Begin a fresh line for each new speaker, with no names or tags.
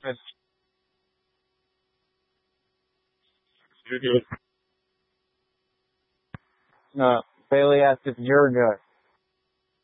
Good. Mhm. No, Bailey asked if you're good.